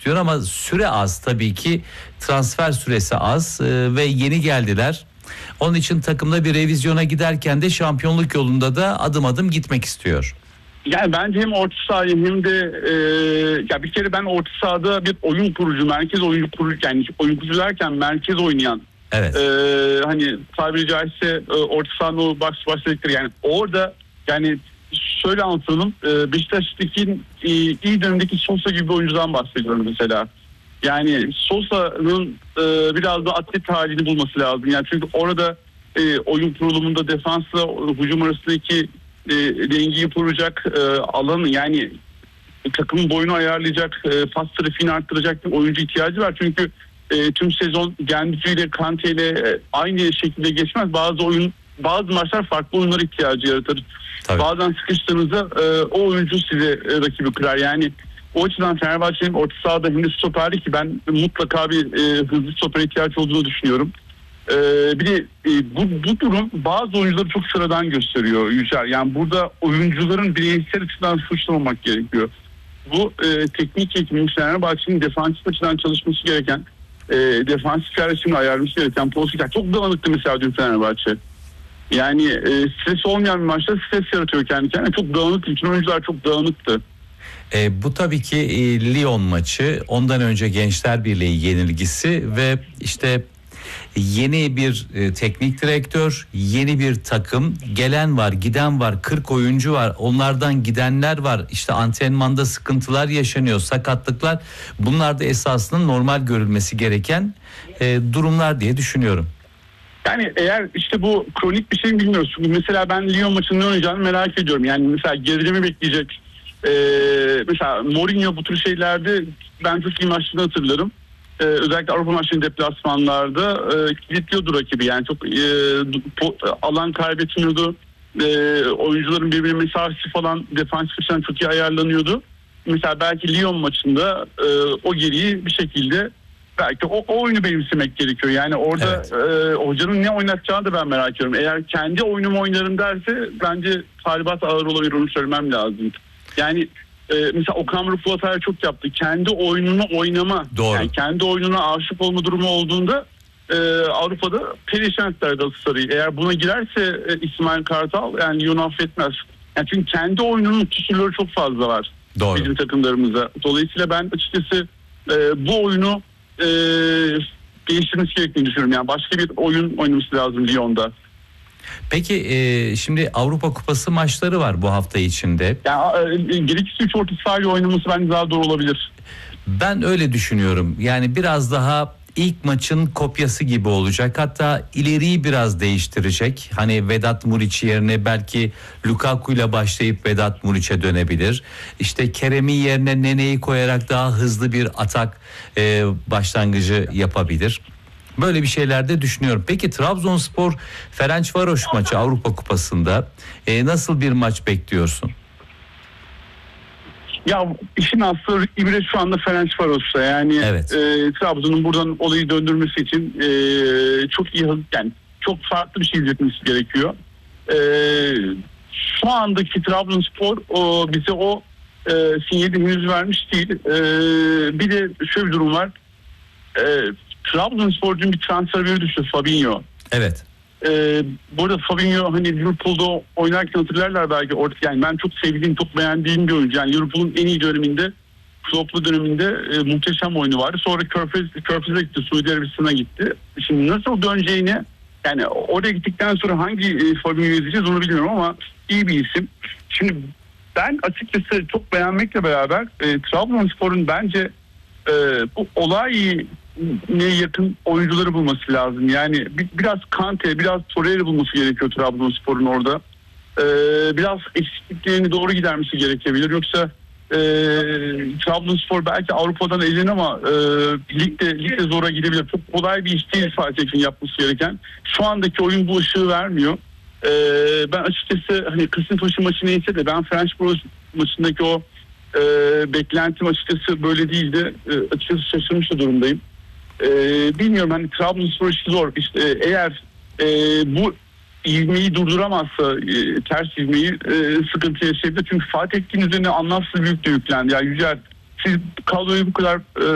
istiyor ama süre az tabii ki, transfer süresi az ve yeni geldiler. Onun için takımda bir revizyona giderken de şampiyonluk yolunda da adım adım gitmek istiyor. Yani bence hem orta sahayı hem de ya bir kere ben orta sahada bir oyun kurucu, merkez oyuncu kurucu, yani oyun kurucu derken merkez oynayan, evet. Hani tabiri caizse orta sahanın o başladıkları, yani orada, yani şöyle anlatalım, Beşiktaş'taki iyi dönemdeki Sosa gibi bir oyuncudan bahsediyorum mesela. Yani Sosa'nın biraz da atlet halini bulması lazım. Yani çünkü orada oyun kurulumunda defansla hücum arasındaki dengeyi kuracak, alanı, yani takımın boyunu ayarlayacak, pas trafiğini arttıracak bir oyuncu ihtiyacı var. Çünkü tüm sezon Gendücü ile Kante ile aynı şekilde geçmez. Bazı maçlar farklı oyunlara ihtiyacı yaratır. Tabii. Bazen sıkıştığınızda o oyuncu size rakibi kırar. Yani o açıdan Fenerbahçe'nin orta sahada hem de stoperde, ki ben mutlaka bir hızlı stoper ihtiyaç olduğunu düşünüyorum. Bir de bu durum bazı oyuncuları çok sıradan gösteriyor Yücel. Yani burada oyuncuların bireysel açıdan suçlamamak gerekiyor. Bu teknik ekibin Fenerbahçe'nin defansif açıdan çalışması gereken, defansif yerleşimini ayarlaması gereken pozisyonlar çok dağınıktı mesela dün Fenerbahçe. Yani stres olmayan bir maçta stres yaratıyor kendi kendine. Çok dağınık, bütün oyuncular çok dağınıktı. Bu tabii ki Lyon maçı, ondan önce Gençler Birliği yenilgisi ve işte yeni bir teknik direktör, yeni bir takım, gelen var, giden var, 40 oyuncu var, onlardan gidenler var, işte antrenmanda sıkıntılar yaşanıyor, sakatlıklar, bunlar da esasında normal görülmesi gereken durumlar diye düşünüyorum. Yani eğer işte bu kronik bir şey mi bilmiyoruz. Mesela ben Lyon maçının ne oynayacağını merak ediyorum. Yani mesela gerileme bekleyecek. Mesela Mourinho bu tür şeylerde ben çok iyi maçlarını hatırlarım. Özellikle Avrupa maçlarının deplasmanlarda kilitliyordu rakibi. Yani çok alan kaybetmiyordu. Oyuncuların birbirine mesafesi falan defansif açıdan çok iyi ayarlanıyordu. Mesela belki Lyon maçında o geriyi bir şekilde belki o oyunu benimsemek gerekiyor. Yani orada evet. Hocanın ne oynatacağını da ben merak ediyorum. Eğer kendi oyunumu oynarım derse bence talibat ağır olabilir, onu söylemem lazım. Yani mesela Okan Buruk bu hatayı çok yaptı. Kendi oyununu oynama, doğru. Yani kendi oyununa aşık olma durumu olduğunda Avrupa'da perişan ettiler Galatasaray'ı. Eğer buna girerse İsmail Kartal, yani Lyon'u affetmez. Yani çünkü kendi oyununun kusurları çok fazla var. Doğru. Bizim takımlarımızda. Dolayısıyla ben açıkçası bu oyunu değiştirmesi gerektiğini düşünüyorum. Yani başka bir oyun oynaması lazım Lyon'da. Peki şimdi Avrupa Kupası maçları var bu hafta içinde. Yani gerekirse 3 orta sahayla oynaması bence daha doğru olabilir. Ben öyle düşünüyorum. Yani biraz daha ilk maçın kopyası gibi olacak. Hatta ileriyi biraz değiştirecek. Hani Vedat Muriç yerine belki Lukaku ile başlayıp Vedat Muriç'e dönebilir. İşte Kerem'in yerine Nene'yi koyarak daha hızlı bir atak başlangıcı yapabilir. Böyle bir şeyler de düşünüyorum. Peki Trabzonspor Ferencvaroş maçı Avrupa Kupası'nda nasıl bir maç bekliyorsun? Ya işin aslı İbre şu anda Ferencvaros'ta. Yani evet. Trabzon'un buradan olayı döndürmesi için çok iyi, yani çok farklı bir şey üretmesi gerekiyor. Şu andaki Trabzonspor bize o sinyali henüz vermiş değil. Bir de şöyle bir durum var. Trabzonspor'cunun bir transferi düştü, Fabinho. Evet. Burada Fabinho hani Liverpool'da oynarken hatırlarlar belki. Yani ben çok sevdiğim, çok beğendiğim bir oyuncu. Yani Liverpool'un en iyi döneminde, Klopp'lu döneminde muhteşem oyunu vardı. Sonra Körfez'e gitti, Suudi Arabistan'a gitti. Şimdi nasıl döneceğini, yani oraya gittikten sonra hangi Fabinho'yu izleyeceğiz onu bilmiyorum ama iyi bir isim. Şimdi ben açıkçası çok beğenmekle beraber Trabzonspor'un bence bu olay ne yakın oyuncuları bulması lazım. Yani biraz Kante, biraz Torreira bulması gerekiyor Trabzonspor'un orada. Biraz eksikliklerini doğru gidermesi gerekebilir. Yoksa Trabzonspor belki Avrupa'dan elin ama ligde zora gidebilir. Çok kolay bir iş değil Fatih Tekin yapması gereken. Şu andaki oyun bu ışığı vermiyor. Ben açıkçası hani Kasımpaşa maçı neyse de ben Fenerbahçe maçındaki o beklentim açıkçası böyle değildi. Açıkçası şaşırmış da durumdayım. Bilmiyorum, hani Trabzonspor işi zor. İşte eğer bu ivmeyi durduramazsa, ters ivmeyi sıkıntı yaşayabilir. Çünkü Fatih Tekin üzerine anlamsız büyük de yüklendi. Yani Yücel, siz kadroyu bu kadar